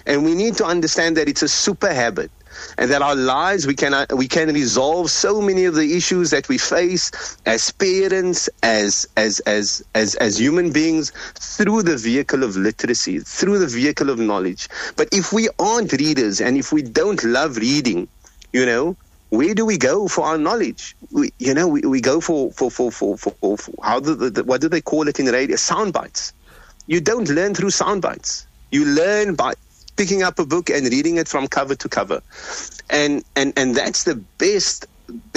And we need to understand that it's a super habit, and that our lives, we can resolve so many of the issues that we face as parents, as human beings, through the vehicle of literacy, through the vehicle of knowledge. But if we aren't readers, and if we don't love reading, where do we go for our knowledge? We go for what do they call it in radio? Sound bites. You don't learn through sound bites. You learn by picking up a book and reading it from cover to cover. And that's the best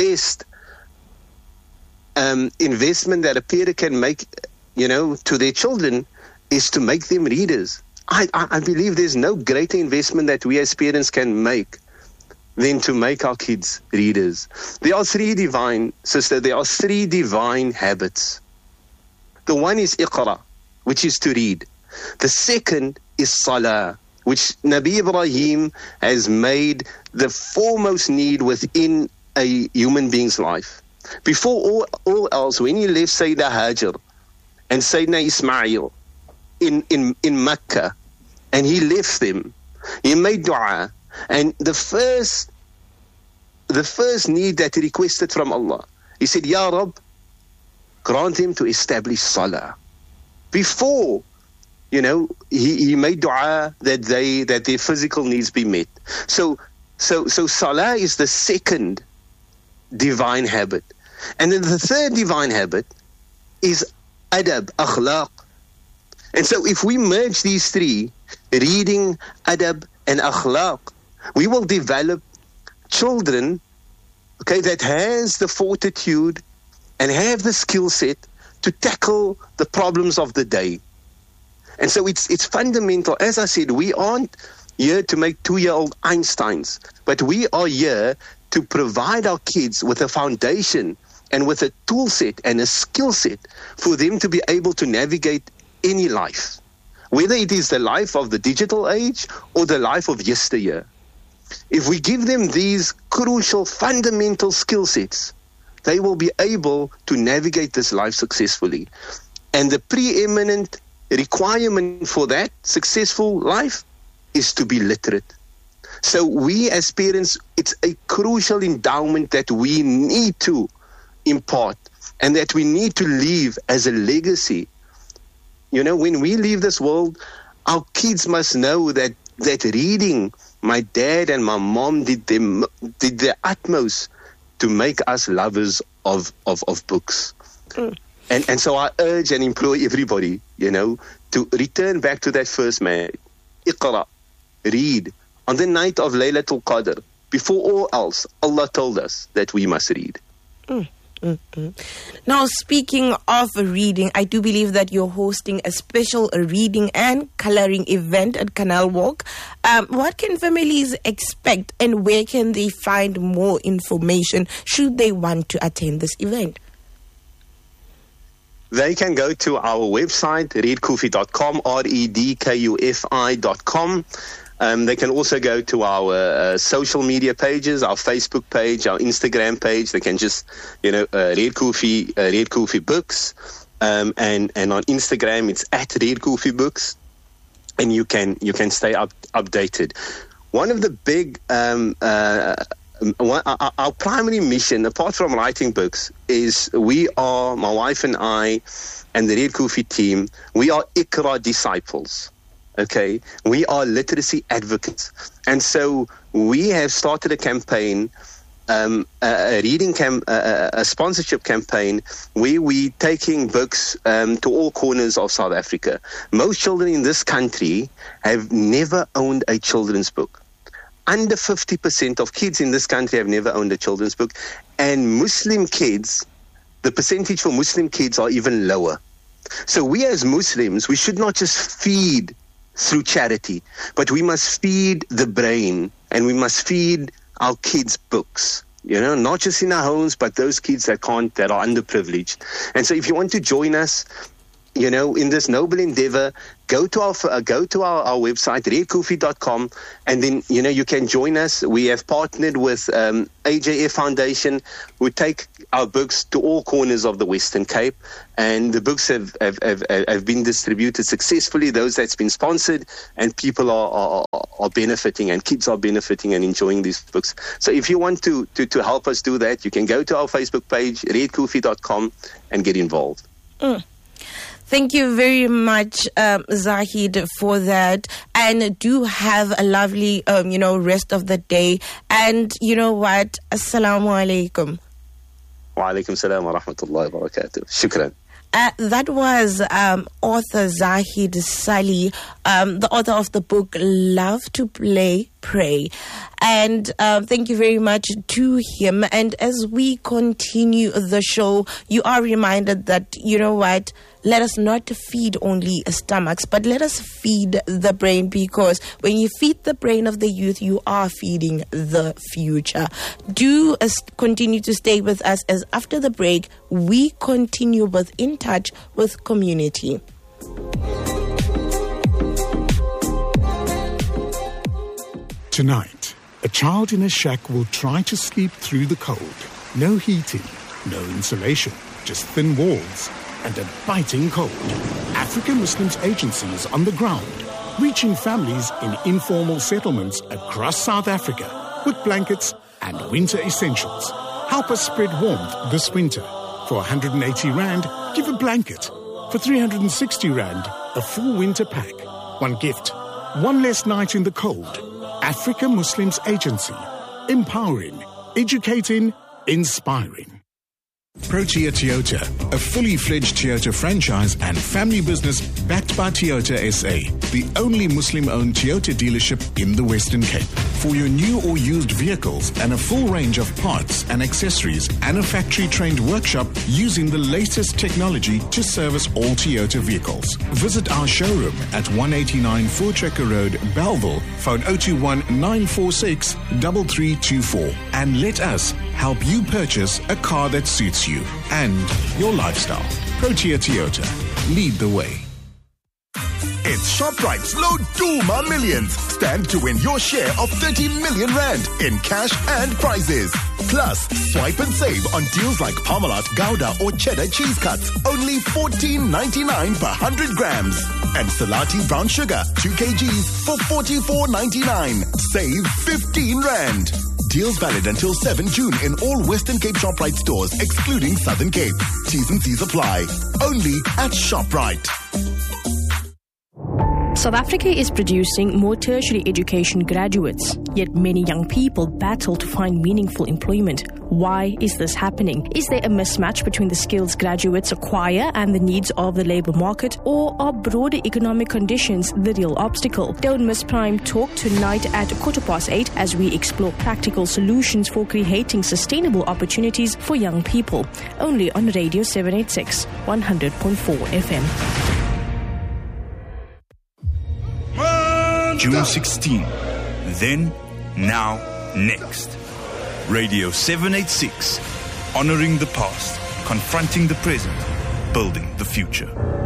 investment that a parent can make, to their children, is to make them readers. I believe there's no greater investment that we as parents can make than to make our kids readers. There are three divine habits. The one is iqra, which is to read. The second is salah, which Nabi Ibrahim has made the foremost need within a human being's life. Before all else, when he left Sayyidina Hajar and Sayyidina Ismail in Mecca, and he left them, he made dua. And the first need that he requested from Allah, he said, Ya Rab, grant him to establish salah. Before, he made dua that their physical needs be met. So salah is the second divine habit. And then the third divine habit is adab, akhlaq. And so if we merge these three, reading, adab, and akhlaq, we will develop children, that has the fortitude and have the skill set to tackle the problems of the day. And so it's fundamental. As I said, we aren't here to make 2-year-old Einsteins, but we are here to provide our kids with a foundation and with a tool set and a skill set for them to be able to navigate any life, whether it is the life of the digital age or the life of yesteryear. If we give them these crucial, fundamental skill sets, they will be able to navigate this life successfully. And the preeminent requirement for that successful life is to be literate. So we as parents, it's a crucial endowment that we need to impart and that we need to leave as a legacy. When we leave this world, our kids must know that reading, my dad and my mom did their utmost to make us lovers of books. And so I urge and implore everybody, to return back to that first man. Iqra, read. On the night of Laylatul Qadr, before all else, Allah told us that we must read. Now, speaking of reading, I do believe that you're hosting a special reading and coloring event at Canal Walk. What can families expect, and where can they find more information should they want to attend this event? They can go to our website, reedkufi.com, redkufi.com. They can also go to our social media pages, our Facebook page, our Instagram page. They can just, Reed Kufi Books. And on Instagram, it's at Reed Kufi Books. And you can stay updated. One of the big, our primary mission, apart from writing books, is my wife and I, and the Reed Kufi team, we are Iqra disciples. Okay, we are literacy advocates, and so we have started a campaign, a sponsorship campaign, where we're taking books to all corners of South Africa. Most children in this country have never owned a children's book. Under 50% of kids in this country have never owned a children's book, and Muslim kids, the percentage for Muslim kids are even lower. So we as Muslims, we should not just feed through charity, but we must feed the brain, and we must feed our kids books, not just in our homes, but those kids that are underprivileged. And so if you want to join us, in this noble endeavor, go to our website, redkofi.com, and then, you can join us. We have partnered with AJF Foundation, who take our books to all corners of the Western Cape, and the books have been distributed successfully, those that's been sponsored, and people are benefiting, and kids are benefiting and enjoying these books. So if you want to help us do that, you can go to our Facebook page, redkofi.com, and get involved. Thank you very much, Zahid, for that. And do have a lovely, rest of the day. And you know what? Assalamu alaikum. Wa alaikum salam wa rahmatullahi wa barakatuh. Shukran. That was author Zahid Sally, the author of the book Love to Play, Pray. And thank you very much to him. And as we continue the show, you are reminded that, let us not feed only stomachs, but let us feed the brain, because when you feed the brain of the youth, you are feeding the future. Do continue to stay with us, as after the break, we continue with In Touch with Community. Tonight, a child in a shack will try to sleep through the cold. No heating, no insulation, just thin walls and a biting cold. African Muslims Agency is on the ground, reaching families in informal settlements across South Africa with blankets and winter essentials. Help us spread warmth this winter. For 180 Rand, give a blanket. For 360 Rand, a full winter pack. One gift, one less night in the cold. African Muslims Agency. Empowering, educating, inspiring. Protea Toyota, a fully fledged Toyota franchise and family business backed by Toyota SA, the only Muslim-owned Toyota dealership in the Western Cape. For your new or used vehicles and a full range of parts and accessories, and a factory-trained workshop using the latest technology to service all Toyota vehicles. Visit our showroom at 189 Voortrekker Road, Bellville, phone 021-946-3324, and let us help you purchase a car that suits you and your lifestyle. Protea Toyota. Lead the way. It's ShopRite's Low Duma Millions. Stand to win your share of 30 million Rand in cash and prizes. Plus, swipe and save on deals like Parmalat, Gouda or Cheddar cheese cuts. Only $14.99 per 100 grams. And Salati brown sugar, 2 kgs for $44.99. Save 15 Rand. Deals valid until 7 June in all Western Cape ShopRite stores, excluding Southern Cape. T's and C's apply. Only at ShopRite. South Africa is producing more tertiary education graduates, yet many young people battle to find meaningful employment. Why is this happening? Is there a mismatch between the skills graduates acquire and the needs of the labour market, or are broader economic conditions the real obstacle? Don't miss Prime Talk tonight at 8:15 as we explore practical solutions for creating sustainable opportunities for young people. Only on Radio 786, 100.4 FM. June 16. Then, now, next. Radio 786. Honoring the past, confronting the present, building the future.